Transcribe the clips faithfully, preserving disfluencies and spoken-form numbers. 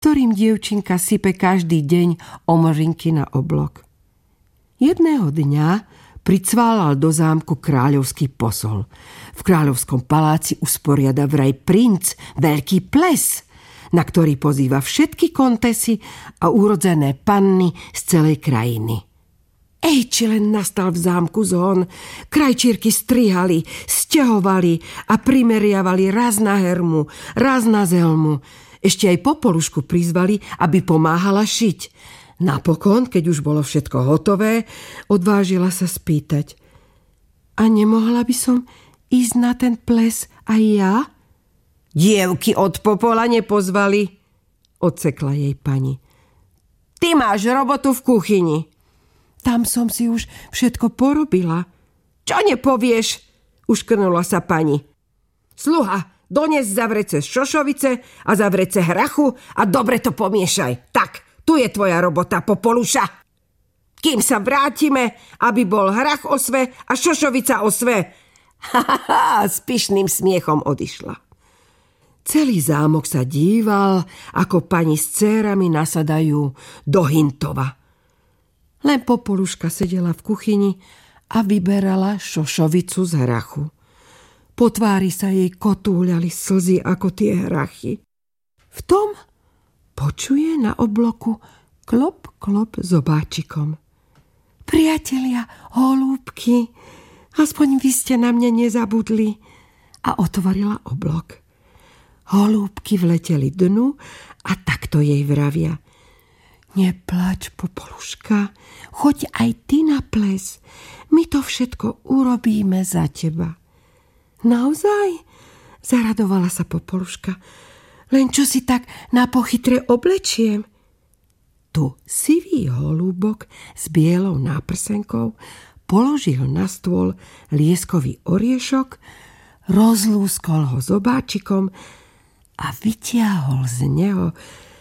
ktorým dievčinka sype každý deň omožinky na oblok. Jedného dňa pricválal do zámku kráľovský posol. V kráľovskom paláci usporiada vraj princ veľký ples, na ktorý pozýva všetky kontesy a urodzené panny z celej krajiny. Ej, či len nastal v zámku zhon. Krajčírky strihali, sťahovali a primeriavali raz na hermu, raz na zelmu. Ešte aj Popolušku prizvali, aby pomáhala šiť. Napokon, keď už bolo všetko hotové, odvážila sa spýtať: A nemohla by som ísť na ten ples aj ja? Dievky od popola nepozvali, odsekla jej pani. Ty máš robotu v kuchyni. Tam som si už všetko porobila. Čo nepovieš? Uškrnula sa pani. Sluha, dones za vrece šošovice a za vrece hrachu a dobre to pomiešaj. Tak, tu je tvoja robota, Popoluša. Kým sa vrátime, aby bol hrach o sve a šošovica o sve. Ha, ha, ha, s pyšným smiechom odišla. Celý zámok sa díval, ako pani s dcérami nasadajú do Hintova. Len Popoluška sedela v kuchyni a vyberala šošovicu z hrachu. Po tvári sa jej kotúľali slzy ako tie hrachy. V tom počuje na obloku klop, klop zobáčikom. Priatelia, holúbky, aspoň vy ste na mne nezabudli. A otvorila oblok. Holúbky vleteli dnu a takto jej vravia. Neplač, Popoluška, choď aj ty na ples. My to všetko urobíme za teba. Naozaj? Zaradovala sa Popoluška. Len čo si tak na pochytre oblečiem? Tu sivý holúbok s bielou náprsenkou položil na stôl lieskový oriešok, rozlúskol ho zobáčikom a vytiahol z neho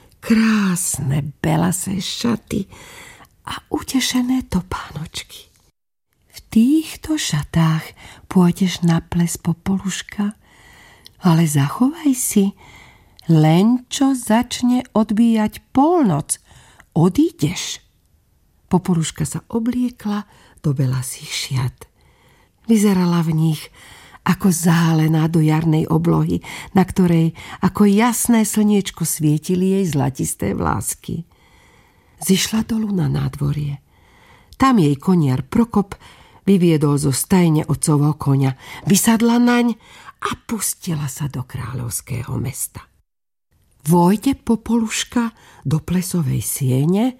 krásne belasé šaty a utešené topánočky. V týchto šatách pôjdeš na ples, Popoluška, ale zachovaj si, len čo začne odbíjať polnoc, odídeš. Popoluška sa obliekla do belasých šiat. Vyzerala v nich ako zálená do jarnej oblohy, na ktorej ako jasné slniečko svietili jej zlatisté vlásky. Zišla dolu na nádvorie. Tam jej koniar Prokop vyviedol zo stajne otcovho koňa, vysadla naň a pustila sa do kráľovského mesta. Vojde Popoluška do plesovej siene,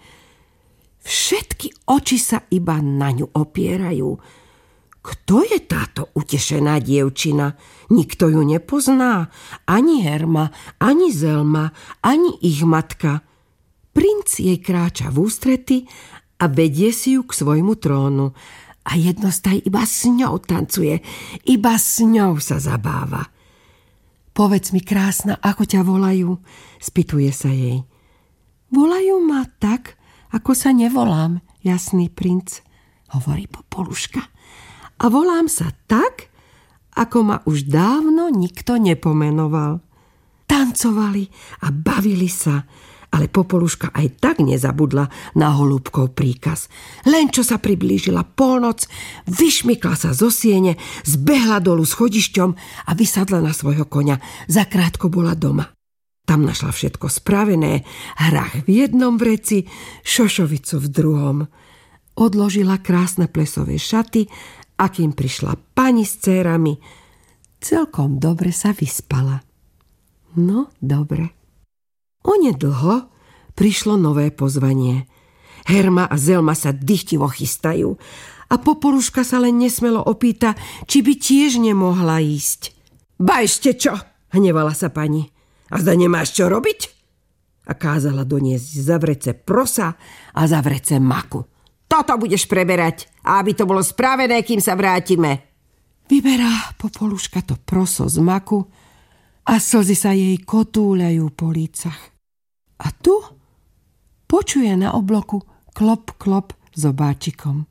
všetky oči sa iba na ňu opierajú. Kto je táto utešená dievčina? Nikto ju nepozná. Ani Herma, ani Zelma, ani ich matka. Princ jej kráča v ústrety a vedie si ju k svojmu trónu. A jednostaj iba s ňou tancuje, iba s ňou sa zabáva. Povedz mi, krásna, ako ťa volajú? Spýtuje sa jej. Volajú ma tak, ako sa nevolám, jasný princ, hovorí Popoluška. A volám sa tak, ako ma už dávno nikto nepomenoval. Tancovali a bavili sa, ale Popoluška aj tak nezabudla na holúbkov príkaz. Len čo sa priblížila polnoc, vyšmykla sa zo siene, zbehla dolu schodišťom a vysadla na svojho koňa. Zakrátko bola doma. Tam našla všetko spravené, hrach v jednom vreci, šošovicu v druhom. Odložila krásne plesové šaty, a kým prišla pani s dcérami, celkom dobre sa vyspala. No, dobre. Onedlho prišlo nové pozvanie. Herma a Zelma sa dychtivo chystajú a Popoluška sa len nesmelo opýta, či by tiež nemohla ísť. Ba ešte čo? Hnevala sa pani. A zda nemáš čo robiť? A kázala doniesť za vrece prosa a za vrece maku. Toto budeš preberať, a aby to bolo spravené, kým sa vrátime. Vyberá Popoluška to proso z maku a slzy sa jej kotúľajú po lícach. A tu počuje na obloku klop, klop zobáčikom.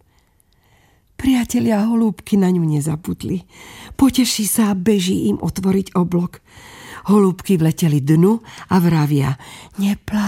Priatelia holúbky na ňu nezabudli. Poteší sa a beží im otvoriť oblok. Holúbky vleteli dnu a vravia: Neplá